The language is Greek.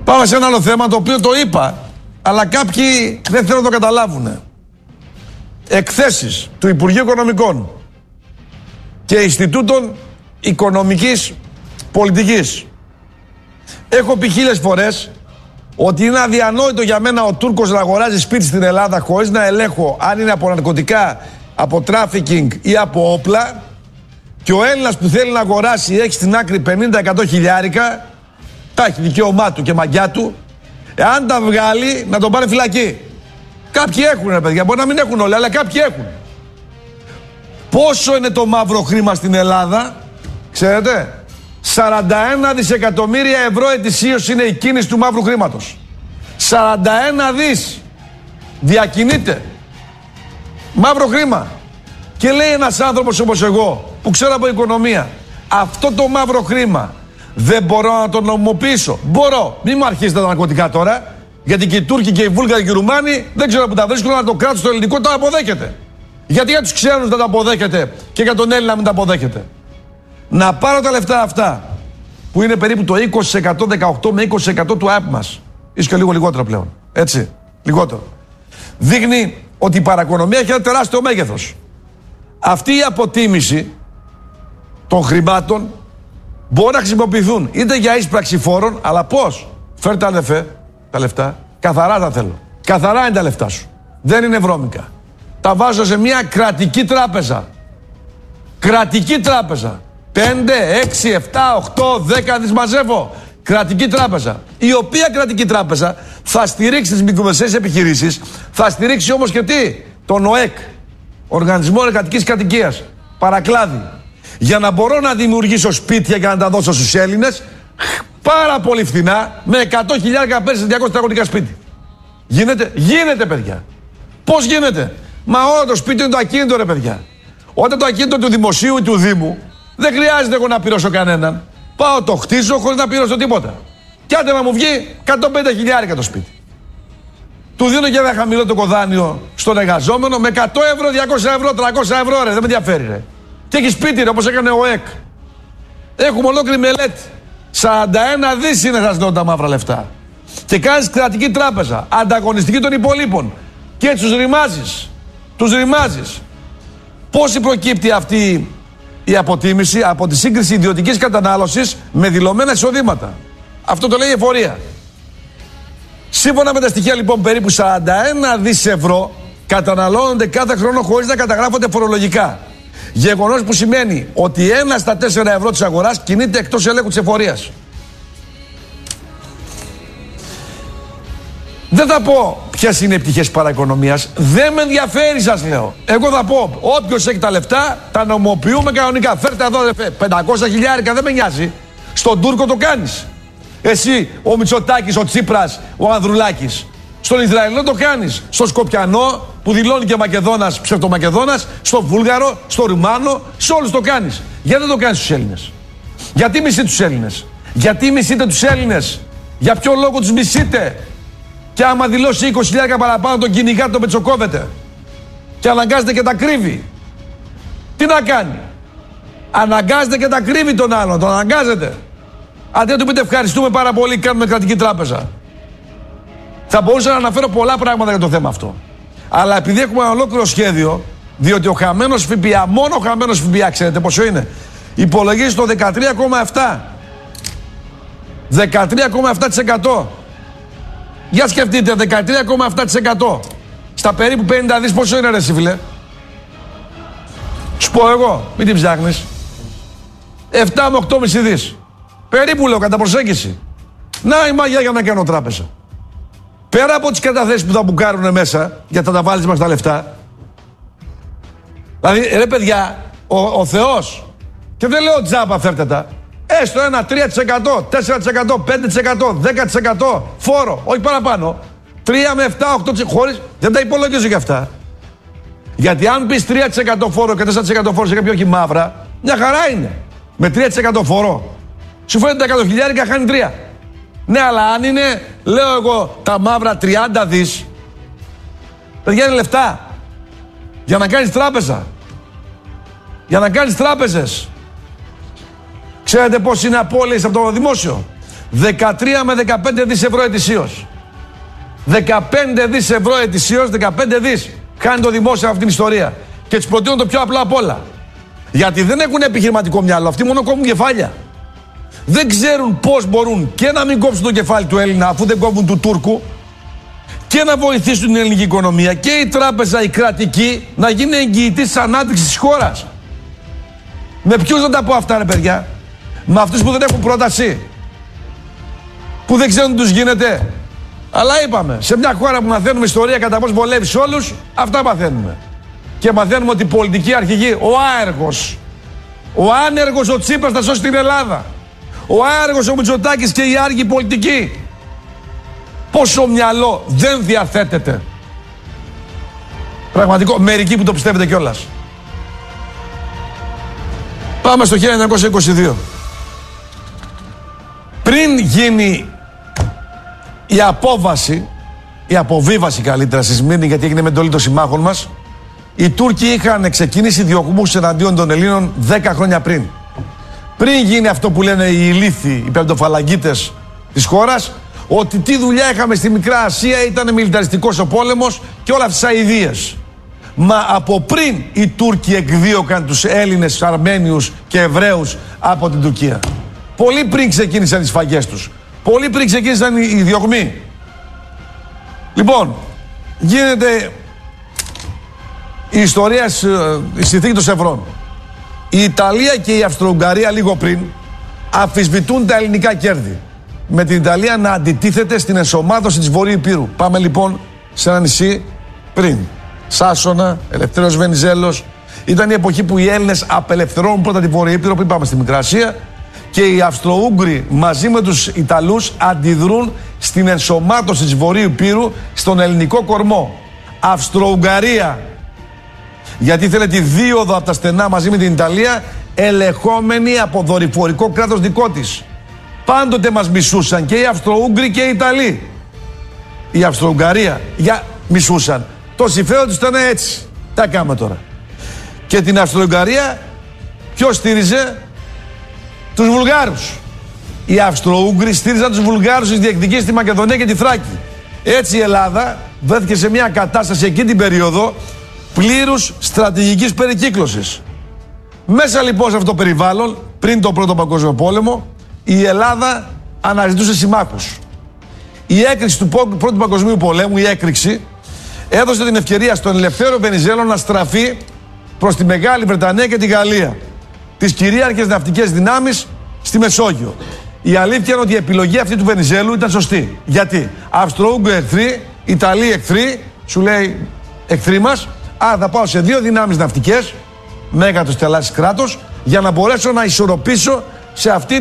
Πάμε σε ένα άλλο θέμα το οποίο το είπα, αλλά κάποιοι δεν θέλουν να το καταλάβουν. Εκθέσεις του Υπουργείου Οικονομικών και Ινστιτούτων Οικονομικής Πολιτικής. Έχω πει 1000 φορές ότι είναι αδιανόητο για μένα ο Τούρκος να αγοράζει σπίτι στην Ελλάδα χωρίς να ελέγχω αν είναι από ναρκωτικά, από τράφικινγκ ή από όπλα, και ο Έλληνας που θέλει να αγοράσει έχει στην άκρη 50-100 χιλιάρικα, τα έχει δικαίωμά του και μαγιά του, εάν τα βγάλει να τον πάρει φυλακή. Κάποιοι έχουν, ρε παιδιά, μπορεί να μην έχουν όλοι, αλλά κάποιοι έχουν. Πόσο είναι το μαύρο χρήμα στην Ελλάδα, ξέρετε? 41 δισεκατομμύρια ευρώ ετησίως είναι η κίνηση του μαύρου χρήματος. 41 δις διακινείται μαύρο χρήμα. Και λέει ένας άνθρωπος όπως εγώ που ξέρω από οικονομία, αυτό το μαύρο χρήμα δεν μπορώ να το νομιμοποιήσω. Μπορώ. Μην μου αρχίσετε τα ναρκωτικά τώρα, γιατί και οι Τούρκοι και οι Βούλγαροι και οι Ρουμάνοι δεν ξέρω που τα βρίσκουν, αλλά το κράτος το ελληνικό τα αποδέχεται. Γιατί για τους ξένους δεν τα αποδέχεται και για τον Έλληνα μην τα αποδέχεται? Να πάρω τα λεφτά αυτά, που είναι περίπου το 20%, 18 με 20% του ΑΕΠ μας, ίσως και λίγο λιγότερο πλέον, έτσι, λιγότερο. Δείχνει ότι η παρακονομία έχει ένα τεράστιο μέγεθος. Αυτή η αποτίμηση των χρημάτων μπορεί να χρησιμοποιηθούν είτε για εισπράξη φόρων, αλλά πώς? Φέρτε αδερφέ τα λεφτά, καθαρά τα θέλω. Καθαρά είναι τα λεφτά σου. Δεν είναι βρώμικα. Τα βάζω σε μια κρατική τράπεζα. Κρατική τράπεζα. 5, 6, 7, 8, 10 δις μαζεύω. Κρατική τράπεζα. Η οποία κρατική τράπεζα θα στηρίξει τις μικρομεσαίες επιχειρήσεις, θα στηρίξει όμως και τι? Τον ΟΕΚ, Οργανισμό Εργατικής Κατοικίας. Παρακλάδι. Για να μπορώ να δημιουργήσω σπίτια και να τα δώσω στους Έλληνες πάρα πολύ φθηνά, με 100 χιλιάρικα πέρσι σε 200 τετραγωνικά σπίτι. Γίνεται? Γίνεται, παιδιά. Πώς γίνεται? Μα όλο το σπίτι είναι το ακίνητο, ρε παιδιά. Όταν το ακίνητο του δημοσίου ή του Δήμου, δεν χρειάζεται εγώ να πληρώσω κανέναν. Πάω, το χτίζω χωρίς να πληρώσω τίποτα. Κι άντε να μου βγει 150 χιλιάρικα το σπίτι. Του δίνω και ένα χαμηλό το κοδάνιο στον εργαζόμενο με 100 ευρώ, 200 ευρώ, 300 ευρώ, ρε. Δεν με ενδιαφέρει, ρε. Και έχει σπίτι, ρε, όπως έκανε ο ΕΚ. Έχουμε ολόκληρη μελέτη. 41 δις είναι, θα δίνω τα μαύρα λεφτά. Και κάνεις κρατική τράπεζα, ανταγωνιστική των υπολείπων. Και έτσι τους ρημάζεις. Τους ρημάζεις. Πώς προκύπτει αυτή η αποτίμηση? Από τη σύγκριση ιδιωτικής κατανάλωσης με δηλωμένα εισοδήματα. Αυτό το λέει η εφορία. Σύμφωνα με τα στοιχεία λοιπόν, περίπου 41 δις ευρώ καταναλώνονται κάθε χρόνο χωρίς να καταγράφονται φορολογικά. Γεγονός που σημαίνει ότι 1 στα 4 ευρώ της αγοράς κινείται εκτός ελέγχου της εφορίας. Δεν θα πω ποιες είναι οι πτυχές παραοικονομίας. Δεν με ενδιαφέρει, σας λέω. Εγώ θα πω, όποιος έχει τα λεφτά, τα νομοποιούμε κανονικά. Φέρτε εδώ, 500 χιλιάρικα, δεν με νοιάζει. Στον Τούρκο το κάνεις. Εσύ, ο Μητσοτάκης, ο Τσίπρας, ο Ανδρουλάκης. Στον Ισραηλό το κάνεις. Στο Σκοπιανό, που δηλώνει και Μακεδόνας, ψευτομακεδόνας. Στο Βούλγαρο, στο Ρουμάνο, σε όλους το κάνεις. Γιατί δεν το κάνεις στους Έλληνες? Γιατί μισείτε τους Έλληνες? Γιατί μισείτε τους Έλληνες? Για ποιο λόγο τους μισείτε? Και άμα δηλώσει 20.000 παραπάνω τον κυνηγάτε, τον πετσοκόβετε. Και αναγκάζεται και τα κρύβει. Τι να κάνει? Αναγκάζεται και τα κρύβει τον άλλον, τον αναγκάζεται. Αντί να του πείτε ευχαριστούμε πάρα πολύ, κάνουμε κρατική τράπεζα. Θα μπορούσα να αναφέρω πολλά πράγματα για το θέμα αυτό. Αλλά επειδή έχουμε ένα ολόκληρο σχέδιο, διότι ο χαμένος ΦΠΑ, μόνο ο χαμένος ΦΠΑ, ξέρετε πόσο είναι? Υπολογίζει το 13,7. 13,7%. Για σκεφτείτε, 13,7%. Στα περίπου 50 δις πόσο είναι, ρε φίλε? Σου πω εγώ, μην την ψάχνεις. 7 με 8,5 δις. Περίπου, λέω, κατά προσέγγιση. Να η μαγιά για να κάνω τράπεζα. Πέρα από τις καταθέσεις που θα μπουκάρουν μέσα, για να τα βάλεις μας τα λεφτά. Δηλαδή, ρε παιδιά, ο Θεός, και δεν λέω τζάμπα φέρτε τα, έστω ένα 3%, 4%, 5%, 10% φόρο, όχι παραπάνω. 3 με 7, 8%, χωρίς, δεν τα υπολογίζω για αυτά. Γιατί αν πεις 3% φόρο και 4% φόρο σε κάποιο όχι μαύρα, μια χαρά είναι. Με 3% φόρο, σου φαίνεται τα 100 χιλιάρικα, χάνει 3. Ναι, αλλά αν είναι, λέω εγώ, τα μαύρα 30 δις, παιδιά, είναι λεφτά. Για να κάνεις τράπεζα. Για να κάνεις τράπεζες. Ξέρετε πώς είναι απώλειες από το δημόσιο? 13 με 15 δις ευρώ ετησίως. 15 δις ευρώ ετησίως, 15 δις κάνει το δημόσιο αυτή την ιστορία. Και τους προτείνω το πιο απλό απ' όλα. Γιατί δεν έχουν επιχειρηματικό μυαλό, αυτοί μόνο κόβουν κεφάλια. Δεν ξέρουν πώς μπορούν και να μην κόψουν το κεφάλι του Έλληνα, αφού δεν κόβουν του Τούρκου, και να βοηθήσουν την ελληνική οικονομία και η τράπεζα, η κρατική, να γίνει εγγυητής της ανάπτυξης της χώρας. Με ποιους να τα πω αυτά, ρε παιδιά? Με αυτούς που δεν έχουν πρόταση, που δεν ξέρουν τι τους γίνεται. Αλλά είπαμε, σε μια χώρα που μαθαίνουμε ιστορία κατά πώς βολεύει σε όλους, αυτά μαθαίνουμε. Και μαθαίνουμε ότι η πολιτική αρχηγή, ο άεργος, ο άνεργος ο Τσίπρας θα σώσει την Ελλάδα. Ο άεργος ο Μητσοτάκης και οι άργοι πολιτικοί. Πόσο μυαλό δεν διαθέτεται. Πραγματικό, μερικοί που το πιστεύετε κιόλας. Πάμε στο 1922. Πριν γίνει η απόβαση, η αποβίβαση καλύτερα στη Σμύρνη, γιατί έγινε με εντολή των συμμάχων μας, οι Τούρκοι είχαν ξεκινήσει διωγμούς εναντίον των Ελλήνων 10 χρόνια πριν. Πριν γίνει αυτό που λένε οι ηλίθιοι, οι πεντοφαλαγγίτες της χώρας, ότι τι δουλειά είχαμε στη Μικρά Ασία, ήταν μιλιταριστικός ο πόλεμος και όλα αυτές τις αηδίες. Μα από πριν οι Τούρκοι εκδίωκαν τους Έλληνες, τους Αρμένιους και Εβραίους από την Τουρκία. Πολύ πριν ξεκίνησαν οι σφαγές τους. Πολύ πριν ξεκίνησαν οι διωγμοί. Λοιπόν, γίνεται η ιστορία, η συνθήκη των Σευρών. Η Ιταλία και η Αυστρο-Ουγγαρία λίγο πριν αμφισβητούν τα ελληνικά κέρδη. Με την Ιταλία να αντιτίθεται στην ενσωμάτωση της Βορείου Υπήρου. Πάμε λοιπόν σε ένα νησί πριν. Σάσονα, Ελευθέριος Βενιζέλος. Ήταν η εποχή που οι Έλληνες απελευθερώνουν πρώτα τη Βορείου Υπήρο, που είπαμε στη Μικρά Ασία, και οι Αυστρο-Ούγγροι μαζί με τους Ιταλούς αντιδρούν στην ενσωμάτωση της Βορείου Υπήρου στον ελληνικό κορμό. Αυστρο-Ουγγαρία, γιατί θέλει τη δίωδο από τα στενά μαζί με την Ιταλία, ελεγχόμενη από δορυφορικό κράτος δικό της. Πάντοτε μας μισούσαν και οι Αυστρο-Ούγγροι και οι Ιταλοί. Η Αυστρο-Ουγγαρία μισούσαν. Το συμφέρον τους ήταν έτσι. Τα κάνουμε τώρα. Και την Αυστρο-Ουγγαρία ποιος στήριζε? Τους Βουλγάρους. Οι Αυστρο-Ούγγροι στήριζαν τους Βουλγάρους στις διεκδικήσεις στη Μακεδονία και τη Θράκη. Έτσι η Ελλάδα βρέθηκε σε μια κατάσταση εκείνη την περίοδο πλήρους στρατηγικής περικύκλωσης. Μέσα λοιπόν σε αυτό το περιβάλλον, πριν τον Πρώτο Παγκόσμιο Πόλεμο, η Ελλάδα αναζητούσε συμμάχους. Η έκρηξη του Πρώτου Παγκοσμίου Πολέμου, η έκρηξη, έδωσε την ευκαιρία στον Ελευθέριο Βενιζέλο να στραφεί προς τη Μεγάλη Βρετανία και τη Γαλλία, τις κυρίαρχες ναυτικές δυνάμεις στη Μεσόγειο. Η αλήθεια είναι ότι η επιλογή αυτή του Βενιζέλου ήταν σωστή. Γιατί? Αυστρο-Ούγγροι εχθροί, Ιταλοί εχθροί, σου λέει εχθροί μας, άρα θα πάω σε δύο δυνάμεις ναυτικές, μέγατος και αλλάσεις κράτος, για να μπορέσω να ισορροπήσω σε αυτή